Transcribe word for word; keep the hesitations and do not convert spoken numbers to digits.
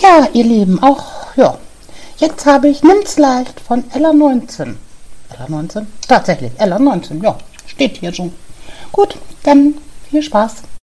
Ja, ihr Lieben, auch, ja, jetzt habe ich Nimm's leicht von Ella neunzehn. Ella neunzehn? Tatsächlich, Ella neunzehn, ja, steht hier schon. Gut, dann viel Spaß.